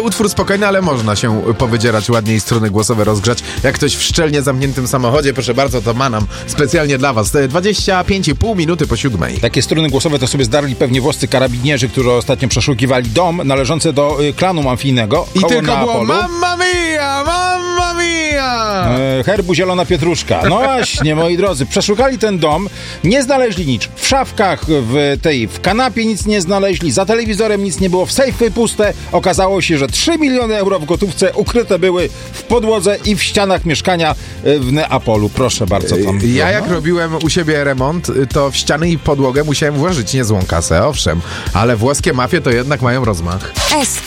utwór spokojny, ale można się powydzierać ładnie i struny głosowe rozgrzać. Jak ktoś w szczelnie zamkniętym samochodzie, proszę bardzo, to manam specjalnie dla was. 25,5 minuty po 7. Takie struny głosowe to sobie zdarli pewnie włoscy karabinierzy, którzy ostatnio przeszukiwali dom należący do klanu mafijnego. I tylko było Neapolu. mamma mia, mamma mia! Herbu zielona pietruszka. No właśnie, moi drodzy, przeszukali ten dom, nie znaleźli nic. W szafkach, w kanapie nic nie znaleźli, za telewizorem nic nie było, w sejfy puste. Okazało się, że 3 miliony euro w gotówce ukryte były w podłodze i w ścianach mieszkania w Neapolu. Proszę bardzo. Tam Ja jak robiłem u siebie remont, to w ściany i podłogę musiałem włożyć niezłą kasę, owszem, ale włoskie mafie to jednak mają rozmach. SK